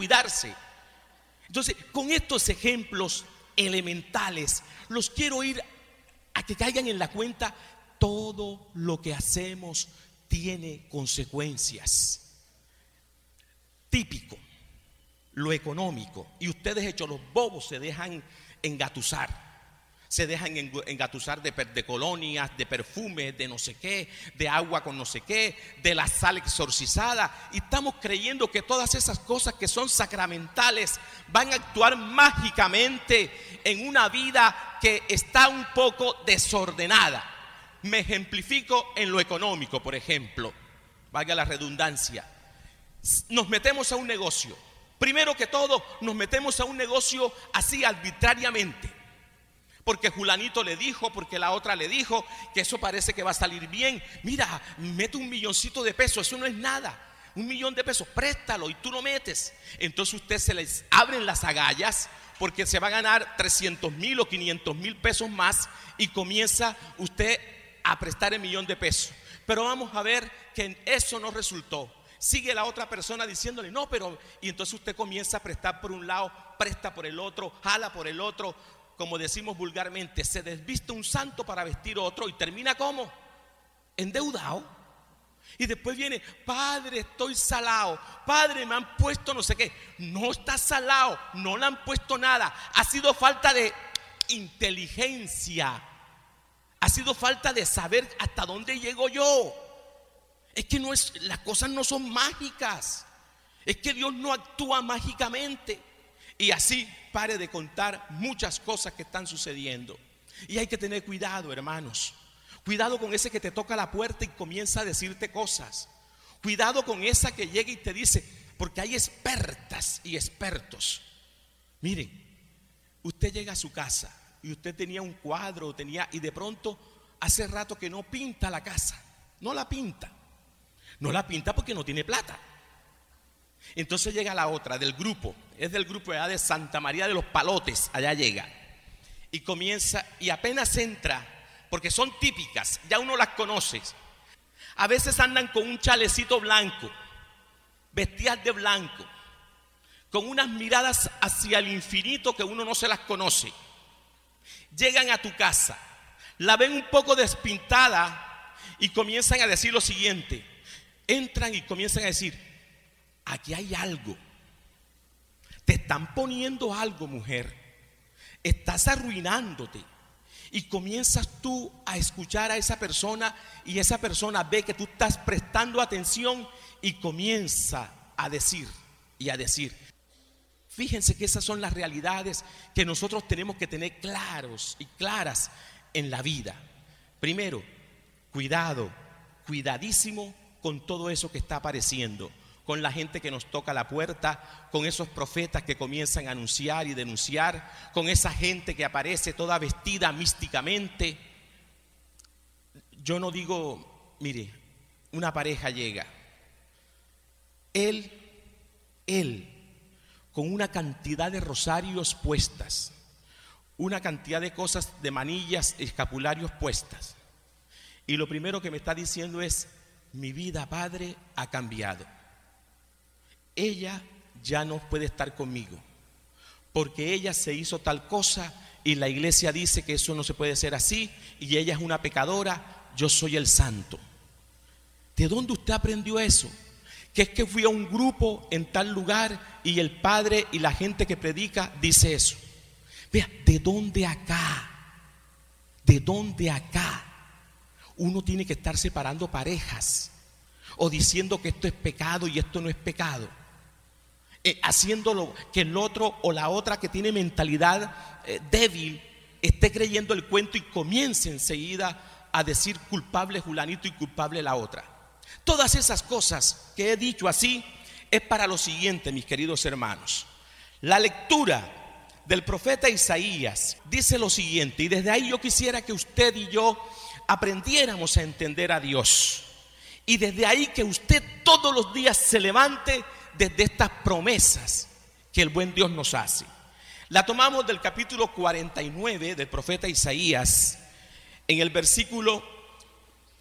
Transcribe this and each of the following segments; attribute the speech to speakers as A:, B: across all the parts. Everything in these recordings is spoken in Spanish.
A: cuidarse. Entonces, con estos ejemplos elementales, los quiero ir a que caigan en la cuenta. Todo lo que hacemos tiene consecuencias. Típico, lo económico. Y ustedes, hechos los bobos, se dejan engatusar. Se dejan engatusar de colonias, de perfumes, de no sé qué, de agua con no sé qué, de la sal exorcizada. Y estamos creyendo que todas esas cosas que son sacramentales van a actuar mágicamente en una vida que está un poco desordenada. Me ejemplifico en lo económico, por ejemplo. Valga la redundancia. Nos metemos a un negocio. Primero que todo, nos metemos a un negocio así arbitrariamente. Porque fulanito le dijo, porque la otra le dijo que eso parece que va a salir bien. Mira, mete $1.000.000 de pesos, eso no es nada. $1.000.000 de pesos, préstalo y tú lo metes. Entonces usted se les abren las agallas porque se va a ganar 300,000 o 500,000 pesos más y comienza usted a prestar $1.000.000 de pesos. Pero vamos a ver que eso no resultó. Sigue la otra persona diciéndole no, pero... Y entonces usted comienza a prestar por un lado, presta por el otro, jala por el otro. Como decimos vulgarmente, se desviste un santo para vestir otro y termina ¿cómo? Endeudado. Y después viene, padre, estoy salado, padre, me han puesto no sé qué. No está salado, no le han puesto nada. Ha sido falta de inteligencia, ha sido falta de saber hasta dónde llego yo. Es que no es, las cosas no son mágicas, es que Dios no actúa mágicamente. Y así pare de contar muchas cosas que están sucediendo. Y hay que tener cuidado, hermanos. Cuidado con ese que te toca la puerta y comienza a decirte cosas. Cuidado con esa que llega y te dice, porque hay expertas y expertos. Miren, usted llega a su casa y usted tenía un cuadro, y de pronto hace rato que no pinta la casa. No la pinta. No la pinta porque no tiene plata. Entonces llega la otra del grupo, es del grupo de Santa María de los Palotes, allá llega y comienza y apenas entra, porque son típicas, ya uno las conoce. A veces andan con un chalecito blanco, vestidas de blanco, con unas miradas hacia el infinito que uno no se las conoce. Llegan a tu casa, la ven un poco despintada y comienzan a decir lo siguiente. Entran y comienzan a decir, aquí hay algo, te están poniendo algo, mujer, estás arruinándote. Y comienzas tú a escuchar a esa persona y esa persona ve que tú estás prestando atención y comienza a decir y a decir. Fíjense que esas son las realidades que nosotros tenemos que tener claros y claras en la vida. Primero, cuidado, cuidadísimo con todo eso que está apareciendo, con la gente que nos toca la puerta, con esos profetas que comienzan a anunciar y denunciar, con esa gente que aparece toda vestida místicamente. Yo no digo, mire, una pareja llega, él, con una cantidad de rosarios puestas, una cantidad de cosas, de manillas, escapularios puestas, y lo primero que me está diciendo es, mi vida, padre, ha cambiado. Ella ya no puede estar conmigo porque ella se hizo tal cosa y la iglesia dice que eso no se puede hacer así y ella es una pecadora, yo soy el santo. ¿De dónde usted aprendió eso? Que es que fui a un grupo en tal lugar y el padre y la gente que predica dice eso. Vea, ¿de dónde acá? ¿De dónde acá? Uno tiene que estar separando parejas o diciendo que esto es pecado y esto no es pecado. Haciéndolo que el otro o la otra que tiene mentalidad débil esté creyendo el cuento y comience enseguida a decir culpable fulanito y culpable la otra. Todas esas cosas que he dicho así es para lo siguiente, mis queridos hermanos. La lectura del profeta Isaías dice lo siguiente, y desde ahí yo quisiera que usted y yo aprendiéramos a entender a Dios. Y desde ahí que usted todos los días se levante desde estas promesas que el buen Dios nos hace. La tomamos del capítulo 49 del profeta Isaías, en el versículo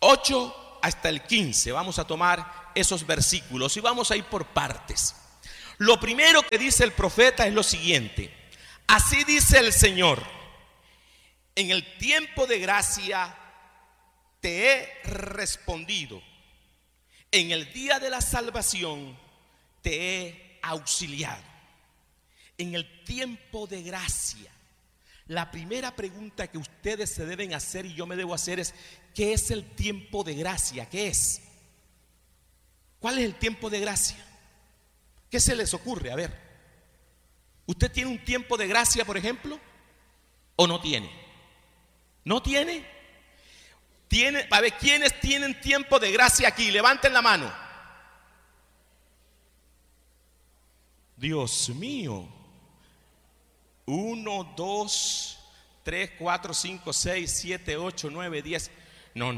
A: 8 hasta el 15. Vamos a tomar esos versículos y vamos a ir por partes. Lo primero que dice el profeta es lo siguiente: así dice el Señor, en el tiempo de gracia te he respondido, en el día de la salvación te he auxiliado. En el tiempo de gracia, la primera pregunta que ustedes se deben hacer y yo me debo hacer es: ¿qué es el tiempo de gracia? ¿Qué es? ¿Cuál es el tiempo de gracia? ¿Qué se les ocurre? A ver, ¿usted tiene un tiempo de gracia, por ejemplo? ¿O no tiene? ¿No tiene? ¿Tiene? A ver, ¿quiénes tienen tiempo de gracia aquí? Levanten la mano. Dios mío. 1, 2, 3, 4, 5, 6, 7, 8, 9, 10. No.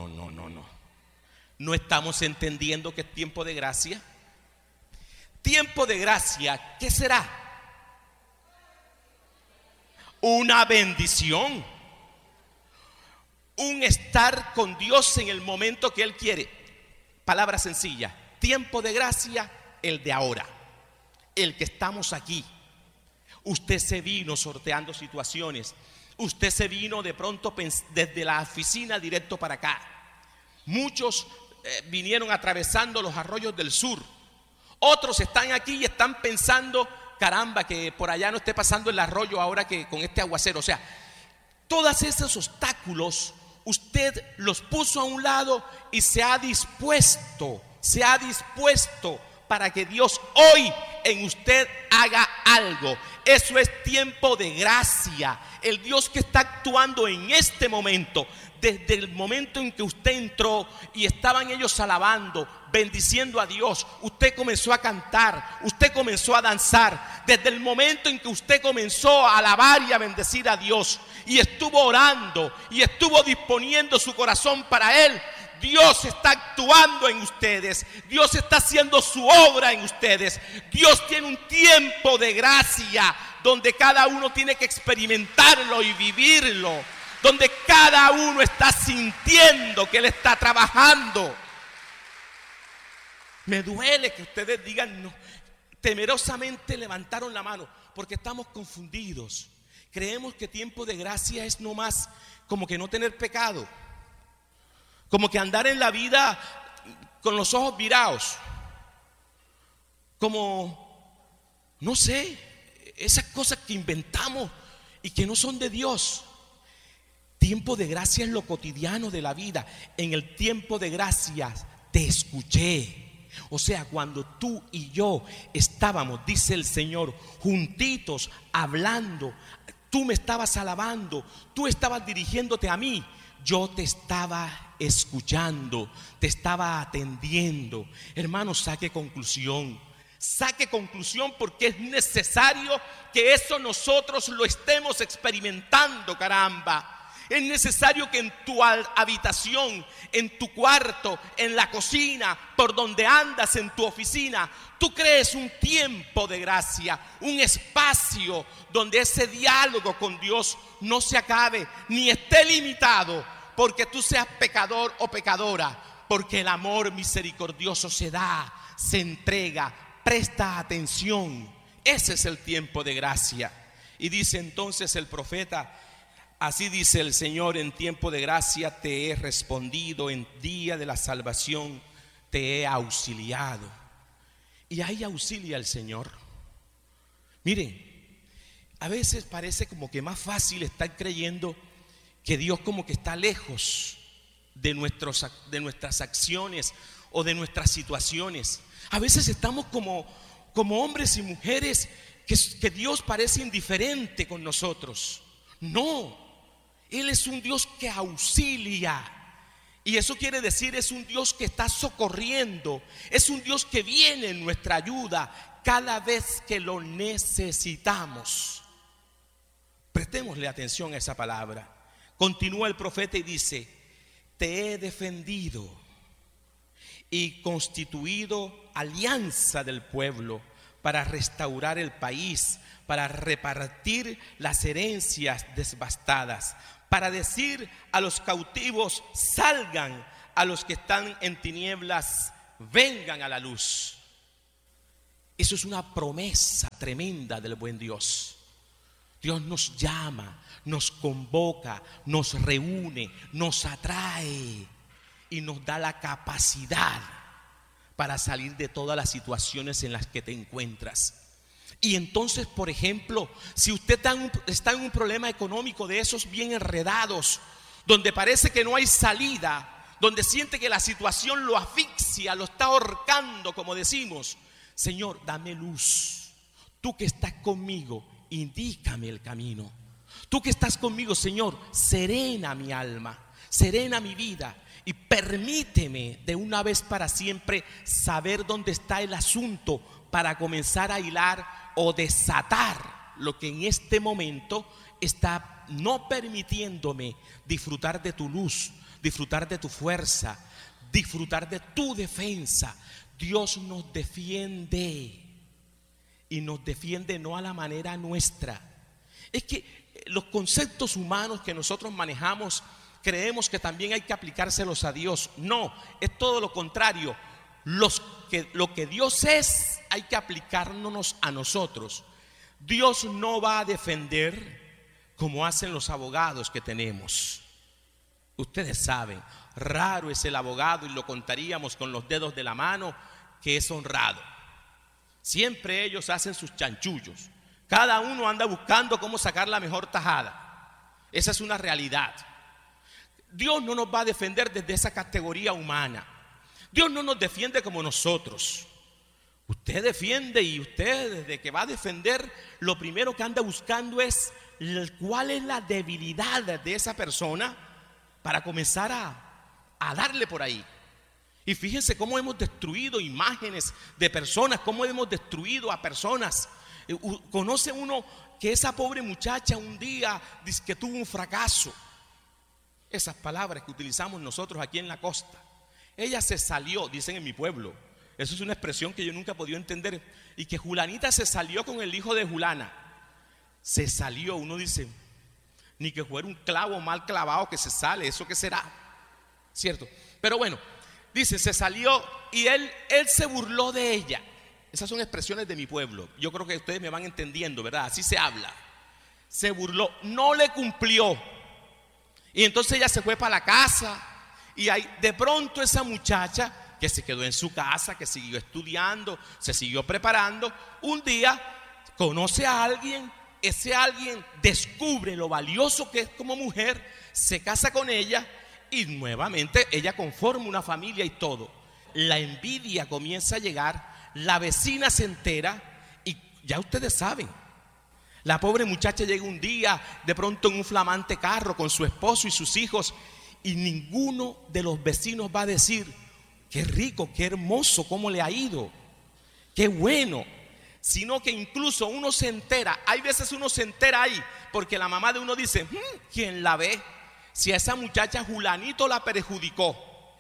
A: No estamos entendiendo que es tiempo de gracia. Tiempo de gracia, ¿qué será? Una bendición. Un estar con Dios en el momento que Él quiere. Palabra sencilla: tiempo de gracia, el de ahora, el que estamos aquí. Usted se vino sorteando situaciones. Usted se vino de pronto desde la oficina directo para acá. Muchos vinieron atravesando los arroyos del sur. Otros están aquí y están pensando: caramba, que por allá no esté pasando el arroyo ahora que con este aguacero. O sea, todos esos obstáculos usted los puso a un lado y se ha dispuesto para que Dios hoy en usted haga algo. Eso es tiempo de gracia. El Dios que está actuando en este momento, desde el momento en que usted entró y estaban ellos alabando, bendiciendo a Dios, usted comenzó a cantar, usted comenzó a danzar. Desde el momento en que usted comenzó a alabar y a bendecir a Dios y estuvo orando y estuvo disponiendo su corazón para Él, Dios está actuando en ustedes. Dios está haciendo su obra en ustedes. Dios tiene un tiempo de gracia donde cada uno tiene que experimentarlo y vivirlo, donde cada uno está sintiendo que Él está trabajando. Me duele que ustedes digan no. Temerosamente levantaron la mano porque estamos confundidos. Creemos que tiempo de gracia es nomás como que no tener pecado, como que andar en la vida con los ojos virados, como, no sé, esas cosas que inventamos y que no son de Dios. Tiempo de gracia es lo cotidiano de la vida. En el tiempo de gracia te escuché. O sea, cuando tú y yo estábamos, dice el Señor, juntitos, hablando, tú me estabas alabando, tú estabas dirigiéndote a mí, yo te estaba escuchando, te estaba atendiendo. Hermano, saque conclusión porque es necesario que eso nosotros lo estemos experimentando, caramba. Es necesario que en tu habitación, en tu cuarto, en la cocina, por donde andas, en tu oficina, tú crees un tiempo de gracia, un espacio donde ese diálogo con Dios no se acabe ni esté limitado porque tú seas pecador o pecadora, porque el amor misericordioso se da, se entrega, presta atención. Ese es el tiempo de gracia. Y dice entonces el profeta: así dice el Señor, en tiempo de gracia te he respondido, en día de la salvación te he auxiliado. Y ahí auxilia el Señor. Miren, a veces parece como que más fácil estar creyendo que Dios como que está lejos de nuestras acciones o de nuestras situaciones. A veces estamos como hombres y mujeres que Dios parece indiferente con nosotros. No, Él es un Dios que auxilia. Y eso quiere decir, es un Dios que está socorriendo. Es un Dios que viene en nuestra ayuda cada vez que lo necesitamos. Prestémosle atención a esa palabra. Continúa el profeta y dice: te he defendido y constituido alianza del pueblo para restaurar el país, para repartir las herencias devastadas, para decir a los cautivos: salgan, a los que están en tinieblas, vengan a la luz. Eso es una promesa tremenda del buen Dios. Dios nos llama, nos convoca, nos reúne, nos atrae y nos da la capacidad para salir de todas las situaciones en las que te encuentras. Y entonces, por ejemplo, si usted está en un problema económico de esos bien enredados, donde parece que no hay salida, donde siente que la situación lo asfixia, lo está ahorcando, como decimos, Señor, dame luz. Tú que estás conmigo, indícame el camino. Tú que estás conmigo, Señor, serena mi alma, serena mi vida y permíteme de una vez para siempre saber dónde está el asunto para comenzar a hilar o desatar lo que en este momento está no permitiéndome disfrutar de tu luz, disfrutar de tu fuerza, disfrutar de tu defensa. Dios nos defiende y nos defiende no a la manera nuestra. Es que los conceptos humanos que nosotros manejamos creemos que también hay que aplicárselos a Dios. No, es todo lo contrario. Lo que Dios es, hay que aplicárnoslos a nosotros. Dios no va a defender como hacen los abogados que tenemos. Ustedes saben, raro es el abogado, y lo contaríamos con los dedos de la mano, que es honrado. Siempre ellos hacen sus chanchullos. Cada uno anda buscando cómo sacar la mejor tajada. Esa es una realidad. Dios no nos va a defender desde esa categoría humana. Dios no nos defiende como nosotros. Usted defiende, y usted desde que va a defender, lo primero que anda buscando es cuál es la debilidad de esa persona para comenzar a darle por ahí. Y fíjense cómo hemos destruido imágenes de personas, cómo hemos destruido a personas. Conoce uno que esa pobre muchacha un día dice que tuvo un fracaso. Esas palabras que utilizamos nosotros aquí en la costa. Ella se salió, dicen en mi pueblo. Eso es una expresión que yo nunca he podido entender. Y que Julanita se salió con el hijo de Julana. Se salió, uno dice, ni que fuera un clavo mal clavado que se sale, ¿eso qué será? ¿Cierto? Pero bueno, dice, se salió y él se burló de ella. Esas son expresiones de mi pueblo. Yo creo que ustedes me van entendiendo, ¿verdad? Así se habla. Se burló, no le cumplió. Y entonces ella se fue para la casa. Y ahí, de pronto esa muchacha que se quedó en su casa, que siguió estudiando, se siguió preparando, un día conoce a alguien. Ese alguien descubre lo valioso que es como mujer, se casa con ella y nuevamente ella conforma una familia y todo. La envidia comienza a llegar, la vecina se entera y ya ustedes saben, la pobre muchacha llega un día de pronto en un flamante carro con su esposo y sus hijos, y ninguno de los vecinos va a decir, qué rico, qué hermoso, cómo le ha ido, qué bueno. Sino que incluso uno se entera, hay veces uno se entera ahí, porque la mamá de uno dice, ¿quién la ve? Si a esa muchacha Julanito la perjudicó.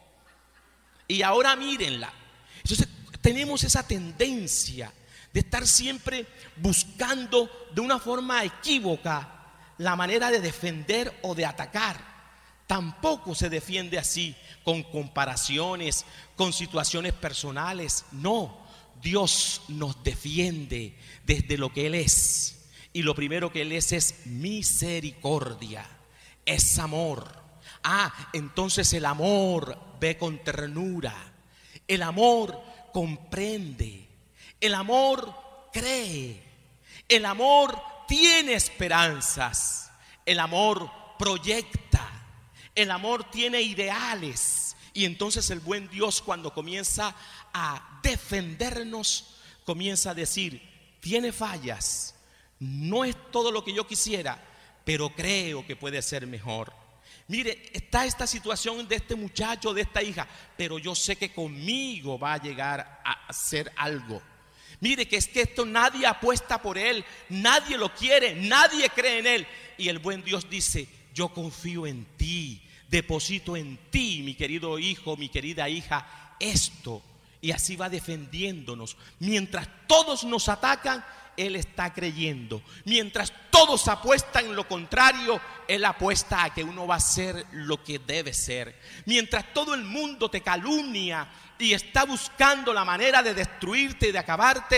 A: Y ahora mírenla. Entonces tenemos esa tendencia de estar siempre buscando de una forma equívoca la manera de defender o de atacar. Tampoco se defiende así, con comparaciones, con situaciones personales, no. Dios nos defiende desde lo que Él es. Y lo primero que Él es misericordia, es amor. Entonces el amor ve con ternura. El amor comprende. El amor cree. El amor tiene esperanzas. El amor proyecta. El amor tiene ideales. Y entonces el buen Dios, cuando comienza a defendernos, comienza a decir, tiene fallas, no es todo lo que yo quisiera, pero creo que puede ser mejor. Mire, está esta situación de este muchacho, de esta hija, pero yo sé que conmigo va a llegar a hacer algo. Mire, que es que esto nadie apuesta por él, nadie lo quiere, nadie cree en él. Y el buen Dios dice, yo confío en ti, deposito en ti, mi querido hijo, mi querida hija, esto. Y así va defendiéndonos. Mientras todos nos atacan, Él está creyendo. Mientras todos apuestan en lo contrario, Él apuesta a que uno va a ser lo que debe ser. Mientras todo el mundo te calumnia y está buscando la manera de destruirte y de acabarte,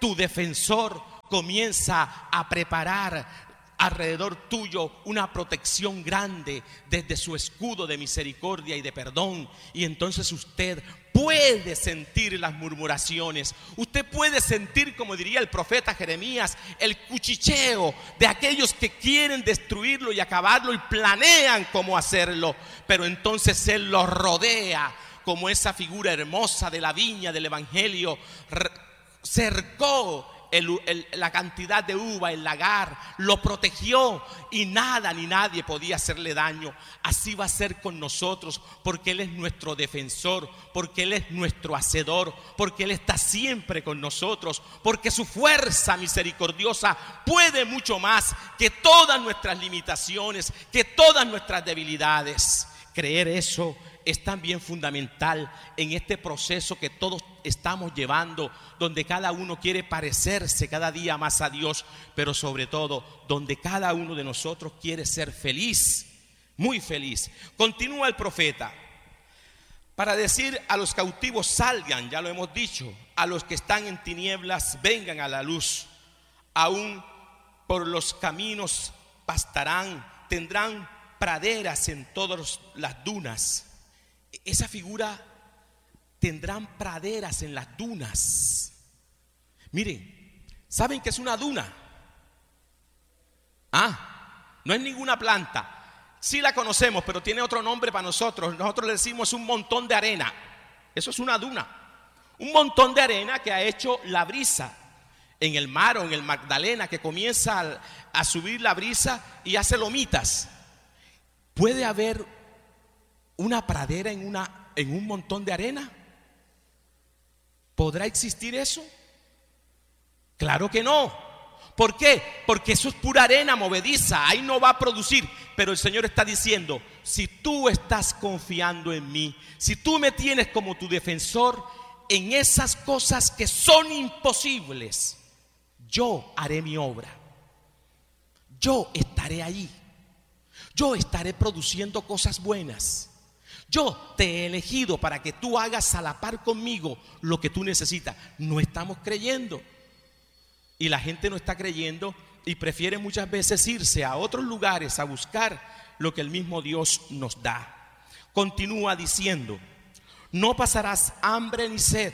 A: tu defensor comienza a preparar alrededor tuyo una protección grande desde su escudo de misericordia y de perdón. Y entonces usted puede sentir las murmuraciones, usted puede sentir, como diría el profeta Jeremías, el cuchicheo de aquellos que quieren destruirlo y acabarlo y planean cómo hacerlo. Pero entonces Él los rodea como esa figura hermosa de la viña del Evangelio, cercó la cantidad de uva, el lagar, lo protegió y nada ni nadie podía hacerle daño. Así va a ser con nosotros, porque Él es nuestro defensor, porque Él es nuestro hacedor, porque Él está siempre con nosotros, porque su fuerza misericordiosa puede mucho más que todas nuestras limitaciones, que todas nuestras debilidades. Creer eso es también fundamental en este proceso que todos estamos llevando, donde cada uno quiere parecerse cada día más a Dios, pero sobre todo donde cada uno de nosotros quiere ser feliz, muy feliz. Continúa el profeta para decir: a los cautivos salgan, ya lo hemos dicho, a los que están en tinieblas vengan a la luz, aún por los caminos pastarán, tendrán praderas en todas las dunas. Esa figura, tendrán praderas en las dunas. Miren, ¿saben qué es una duna? No es ninguna planta. Sí la conocemos, pero tiene otro nombre para nosotros. Nosotros le decimos un montón de arena. Eso es una duna. Un montón de arena que ha hecho la brisa en el mar o en el Magdalena, que comienza a subir la brisa y hace lomitas. ¿Puede haber una pradera en un montón de arena? ¿Podrá existir eso? Claro que no. ¿Por qué? Porque eso es pura arena movediza, ahí no va a producir. Pero el Señor está diciendo: si tú estás confiando en mí, si tú me tienes como tu defensor, en esas cosas que son imposibles, yo haré mi obra. Yo estaré ahí. Yo estaré produciendo cosas buenas. Yo te he elegido para que tú hagas a la par conmigo lo que tú necesitas. No estamos creyendo. Y la gente no está creyendo y prefiere muchas veces irse a otros lugares a buscar lo que el mismo Dios nos da. Continúa diciendo: no pasarás hambre ni sed,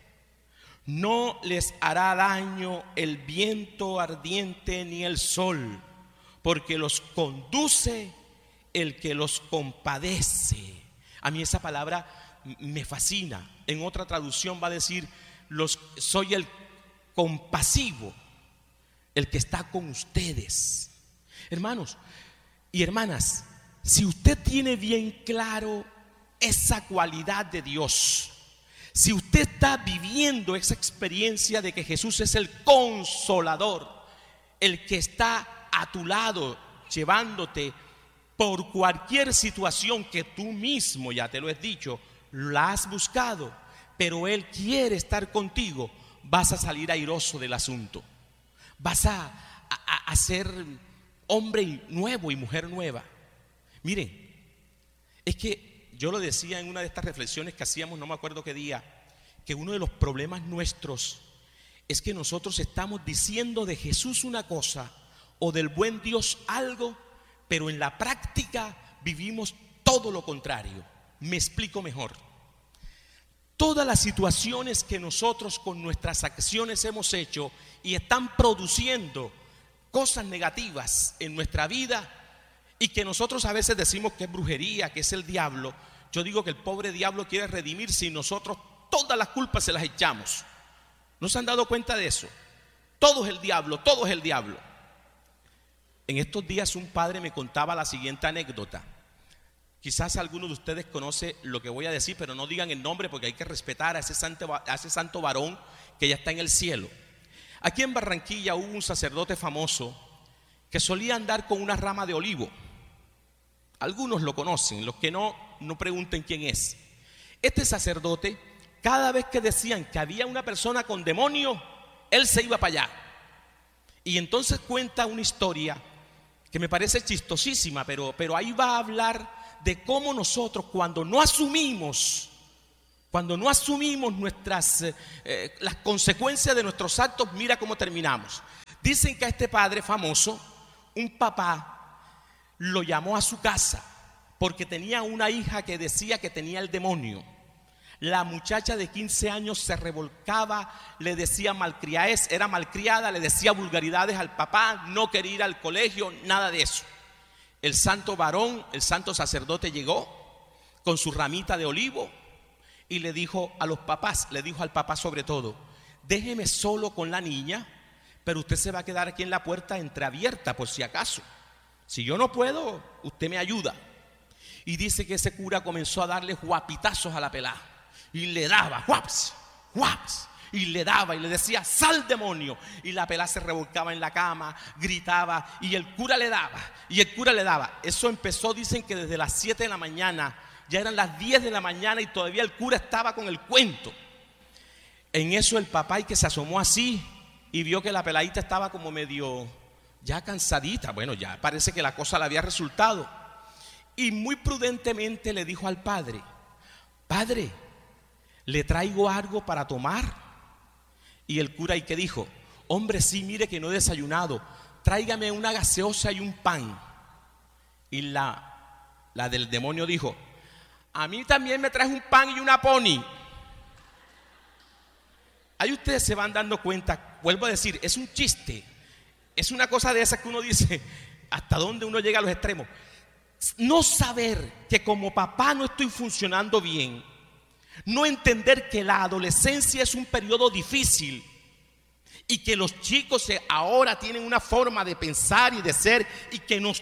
A: no les hará daño el viento ardiente ni el sol, porque los conduce el que los compadece. A mí esa palabra me fascina. En otra traducción va a decir: soy el compasivo, el que está con ustedes. Hermanos y hermanas, si usted tiene bien claro esa cualidad de Dios, si usted está viviendo esa experiencia de que Jesús es el consolador, el que está a tu lado llevándote por cualquier situación que tú mismo, ya te lo he dicho, la has buscado, pero Él quiere estar contigo, vas a salir airoso del asunto. Vas a ser hombre nuevo y mujer nueva. Miren, es que yo lo decía en una de estas reflexiones que hacíamos, no me acuerdo qué día, que uno de los problemas nuestros es que nosotros estamos diciendo de Jesús una cosa o del buen Dios algo, pero en la práctica vivimos todo lo contrario. Me explico mejor. Todas las situaciones que nosotros con nuestras acciones hemos hecho y están produciendo cosas negativas en nuestra vida, y que nosotros a veces decimos que es brujería, que es el diablo. Yo digo que el pobre diablo quiere redimirse y nosotros todas las culpas se las echamos. ¿No se han dado cuenta de eso? Todo es el diablo, todo es el diablo. En estos días un padre me contaba la siguiente anécdota. Quizás alguno de ustedes conoce lo que voy a decir, pero no digan el nombre porque hay que respetar a ese santo varón que ya está en el cielo. Aquí en Barranquilla hubo un sacerdote famoso que solía andar con una rama de olivo. Algunos lo conocen, los que no pregunten quién es. Este sacerdote, cada vez que decían que había una persona con demonio, él se iba para allá. Y entonces cuenta una historia que me parece chistosísima, pero ahí va a hablar de cómo nosotros, cuando no asumimos Cuando no asumimos las consecuencias de nuestros actos, mira cómo terminamos. Dicen que a este padre famoso, un papá lo llamó a su casa porque tenía una hija que decía que tenía el demonio. La muchacha de 15 años se revolcaba, le decía malcriadez, era malcriada, le decía vulgaridades al papá, no quería ir al colegio, nada de eso. El santo varón, el santo sacerdote llegó con su ramita de olivo y le dijo a los papás, le dijo al papá sobre todo: déjeme solo con la niña, pero usted se va a quedar aquí en la puerta entreabierta por si acaso. Si yo no puedo, usted me ayuda. Y dice que ese cura comenzó a darle guapitazos a la pelada y le daba guaps, guaps, y le daba y le decía: sal demonio. Y la pelada se revolcaba en la cama, gritaba, y el cura le daba, y el cura le daba. Eso empezó, dicen que desde las 7 de la mañana, ya eran las 10 de la mañana y todavía el cura estaba con el cuento. En eso el papá, y que se asomó así y vio que la peladita estaba como medio ya cansadita. Bueno, ya parece que la cosa le había resultado. Y muy prudentemente le dijo al padre: padre, ¿le traigo algo para tomar? Y el cura, ¿y qué dijo? Hombre, sí, mire que no he desayunado, tráigame una gaseosa y un pan. Y la del demonio dijo: a mí también me traes un pan y una pony. Ahí ustedes se van dando cuenta, vuelvo a decir, es un chiste, es una cosa de esas que uno dice, ¿hasta dónde uno llega a los extremos? No saber que como papá no estoy funcionando bien, no entender que la adolescencia es un periodo difícil y que los chicos ahora tienen una forma de pensar y de ser, y que nos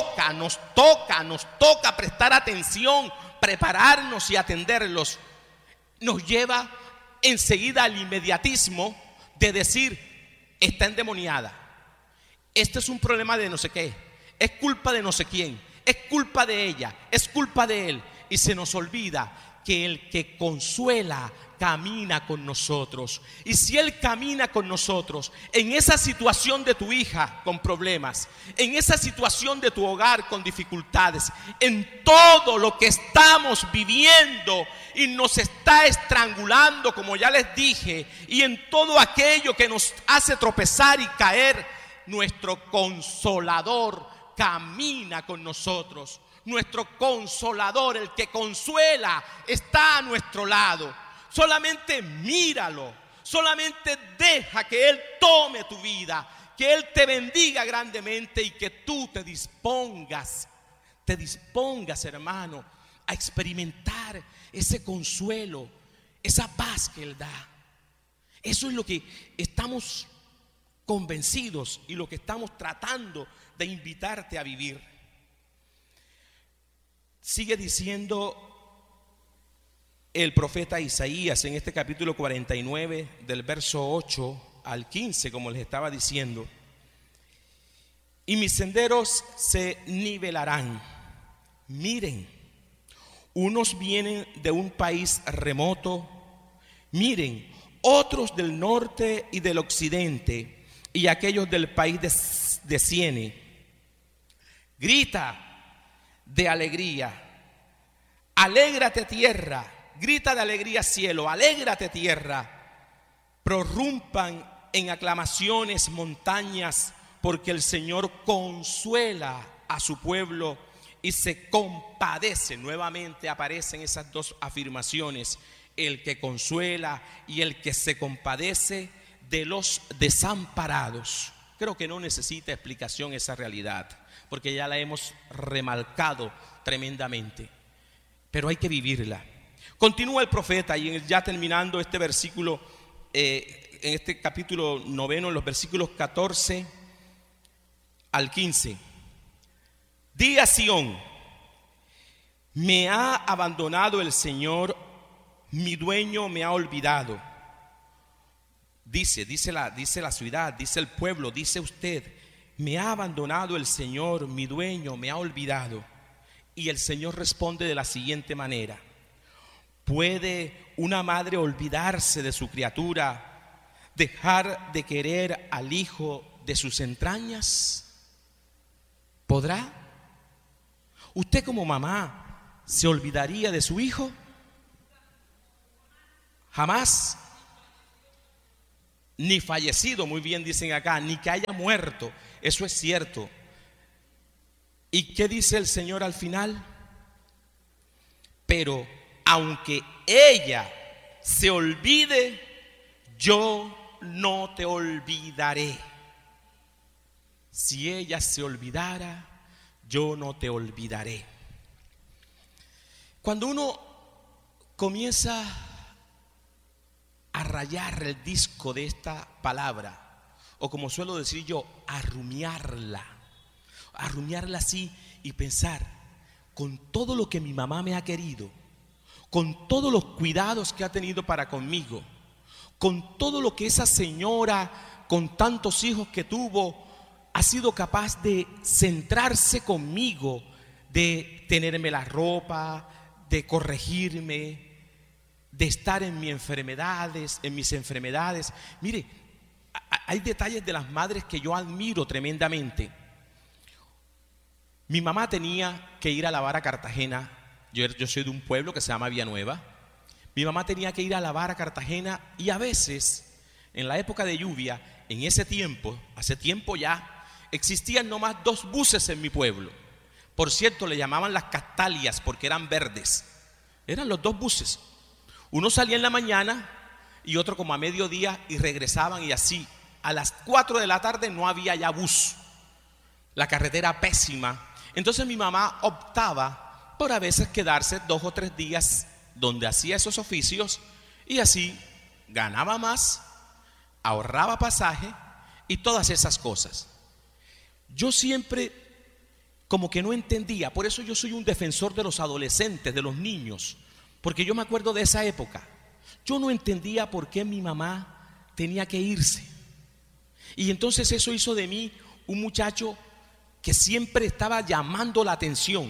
A: toca prestar atención, prepararnos y atenderlos, nos lleva enseguida al inmediatismo de decir: está endemoniada, este es un problema de no sé qué, es culpa de no sé quién, es culpa de ella, es culpa de él. Y se nos olvida que el que consuela camina con nosotros. Y si Él camina con nosotros en esa situación de tu hija con problemas, en esa situación de tu hogar con dificultades, en todo lo que estamos viviendo y nos está estrangulando, como ya les dije, y en todo aquello que nos hace tropezar y caer, nuestro consolador camina con nosotros. Nuestro consolador, el que consuela, está a nuestro lado. Solamente míralo, solamente deja que Él tome tu vida, que Él te bendiga grandemente y que tú te dispongas, hermano, a experimentar ese consuelo, esa paz que Él da. Eso es lo que estamos convencidos y lo que estamos tratando de invitarte a vivir. Sigue diciendo el profeta Isaías en este capítulo 49, del verso 8 al 15, como les estaba diciendo: y mis senderos se nivelarán. Miren, unos vienen de un país remoto, miren, otros del norte y del occidente, y aquellos del país de Siene. Grita de alegría, alégrate tierra, grita de alegría cielo, alégrate tierra, prorrumpan en aclamaciones montañas, porque el Señor consuela a su pueblo y se compadece. Nuevamente aparecen esas dos afirmaciones: el que consuela y el que se compadece de los desamparados. Creo que no necesita explicación esa realidad, porque ya la hemos remarcado tremendamente, pero hay que vivirla. Continúa el profeta, y ya terminando este versículo, en este capítulo 9, en los versículos 14 al 15: di a Sión, me ha abandonado el Señor, mi dueño me ha olvidado. Dice la ciudad, dice el pueblo, dice usted: me ha abandonado el Señor, mi dueño me ha olvidado. Y el Señor responde de la siguiente manera: ¿puede una madre olvidarse de su criatura, dejar de querer al hijo de sus entrañas? ¿Podrá? ¿Usted como mamá se olvidaría de su hijo? jamás, ni fallecido, muy bien dicen acá, ni que haya muerto. Eso es cierto. ¿Y qué dice el Señor al final? Pero aunque ella se olvide, yo no te olvidaré. Si ella se olvidara, yo no te olvidaré. Cuando uno comienza a rayar el disco de esta palabra, o como suelo decir yo, a rumiarla así y pensar, con todo lo que mi mamá me ha querido, con todos los cuidados que ha tenido para conmigo, con todo lo que esa señora con tantos hijos que tuvo ha sido capaz de centrarse conmigo, de tenerme la ropa, de corregirme, de estar en mis enfermedades. Mire, hay detalles de las madres que yo admiro tremendamente. Mi mamá tenía que ir a lavar a Cartagena. Yo soy de un pueblo que se llama Villanueva. Mi mamá tenía que ir a lavar a Cartagena y a veces, en la época de lluvia, en ese tiempo, hace tiempo ya, existían nomás 2 buses en mi pueblo. Por cierto, le llamaban las Castalias porque eran verdes. Eran los 2 buses. Uno salía en la mañana y otro como a mediodía y regresaban, y así. A las 4 de la tarde no había ya bus. La carretera pésima. Entonces mi mamá optaba por a veces quedarse 2 o 3 días donde hacía esos oficios, y así ganaba más, ahorraba pasaje y todas esas cosas. Yo siempre como que no entendía, por eso yo soy un defensor de los adolescentes, de los niños, porque yo me acuerdo de esa época. Yo no entendía por qué mi mamá tenía que irse, y entonces eso hizo de mí un muchacho que siempre estaba llamando la atención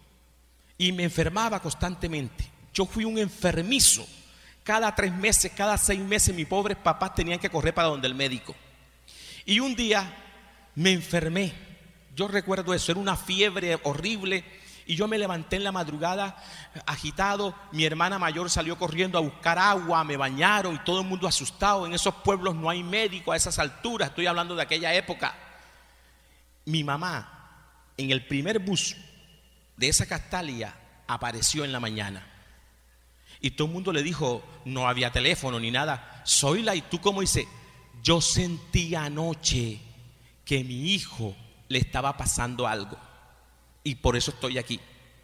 A: y me enfermaba constantemente. Yo fui un enfermizo. Cada 3 meses, cada 6 meses, mis pobres papás tenían que correr para donde el médico. Y un día me enfermé. Yo recuerdo eso, era una fiebre horrible. Y yo me levanté en la madrugada agitado. Mi hermana mayor salió corriendo a buscar agua, me bañaron y todo el mundo asustado. En esos pueblos no hay médico a esas alturas. Estoy hablando de aquella época. Mi mamá, en el primer bus de esa Castalia, apareció en la mañana. Y todo el mundo le dijo, no había teléfono ni nada: Zoila, ¿y tú cómo? Dice, yo sentí anoche que mi hijo le estaba pasando algo y por eso estoy aquí.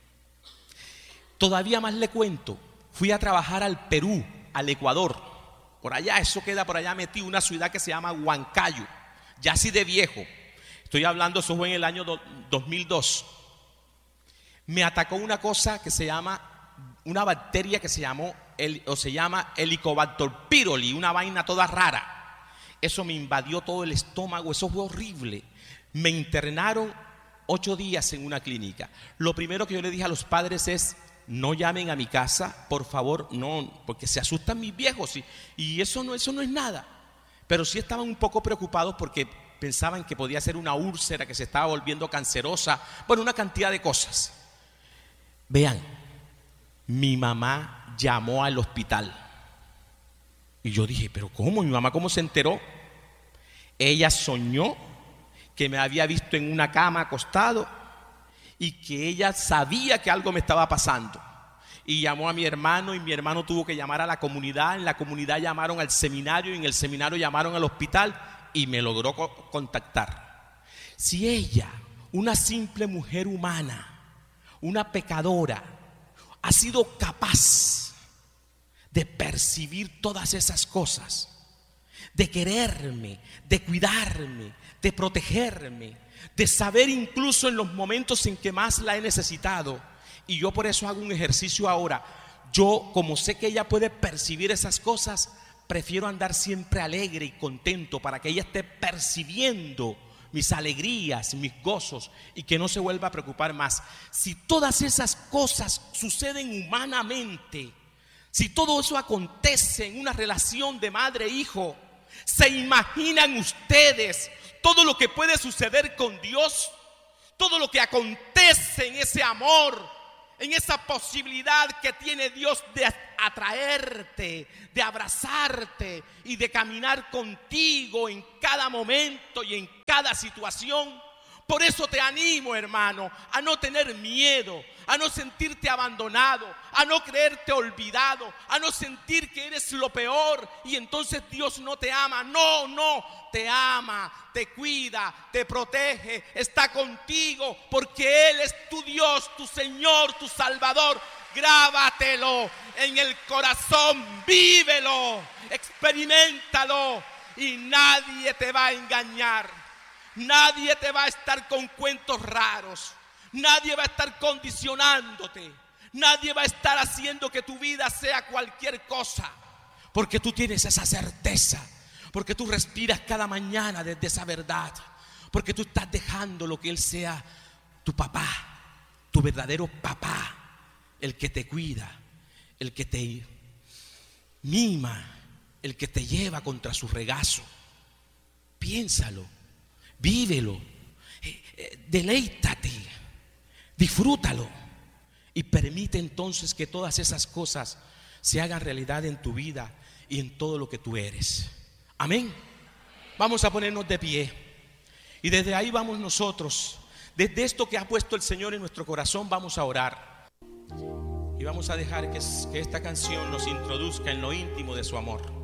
A: Todavía más le cuento, fui a trabajar al Perú, al Ecuador, por allá, eso queda por allá metido, una ciudad que se llama Huancayo, ya así de viejo. Estoy hablando, eso fue en el año 2002. Me atacó una cosa que se llama, una bacteria que se llama Helicobacter pylori, una vaina toda rara. Eso me invadió todo el estómago, eso fue horrible. Me internaron 8 días en una clínica. Lo primero que yo le dije a los padres es: no llamen a mi casa, por favor, no, porque se asustan mis viejos, y eso no es nada. Pero sí estaban un poco preocupados porque pensaban que podía ser una úlcera que se estaba volviendo cancerosa, bueno, una cantidad de cosas. Vean, mi mamá llamó al hospital y yo dije, pero ¿cómo? ¿Mi mamá cómo se enteró? Ella soñó que me había visto en una cama acostado y que ella sabía que algo me estaba pasando, y llamó a mi hermano, y mi hermano tuvo que llamar a la comunidad. En la comunidad llamaron al seminario, y en el seminario llamaron al hospital y me logró contactar. Si ella, una simple mujer humana, una pecadora, ha sido capaz de percibir todas esas cosas, de quererme, de cuidarme, de protegerme, de saber incluso en los momentos en que más la he necesitado. Y yo por eso hago un ejercicio ahora. Yo, como sé que ella puede percibir esas cosas, prefiero andar siempre alegre y contento para que ella esté percibiendo mis alegrías, mis gozos, y que no se vuelva a preocupar más. Si todas esas cosas suceden humanamente, si todo eso acontece en una relación de madre-hijo, ¿se imaginan ustedes todo lo que puede suceder con Dios? Todo lo que acontece en ese amor, en esa posibilidad que tiene Dios de atraerte, de abrazarte y de caminar contigo en cada momento y en cada situación. Por eso te animo, hermano, a no tener miedo, a no sentirte abandonado, a no creerte olvidado, a no sentir que eres lo peor y entonces Dios no te ama. No, no, te ama, te cuida, te protege, está contigo, porque Él es tu Dios, tu Señor, tu Salvador. Grábatelo en el corazón, vívelo, experiméntalo y nadie te va a engañar. Nadie te va a estar con cuentos raros. Nadie va a estar condicionándote. Nadie va a estar haciendo que tu vida sea cualquier cosa. Porque tú tienes esa certeza. Porque tú respiras cada mañana desde esa verdad. Porque tú estás dejando lo que Él sea tu papá, tu verdadero papá. El que te cuida, el que te mima, el que te lleva contra su regazo. Piénsalo. Vívelo, deleítate, disfrútalo y permite entonces que todas esas cosas se hagan realidad en tu vida y en todo lo que tú eres. Amén. Vamos a ponernos de pie y desde ahí vamos nosotros, desde esto que ha puesto el Señor en nuestro corazón, vamos a orar y vamos a dejar que esta canción nos introduzca en lo íntimo de su amor.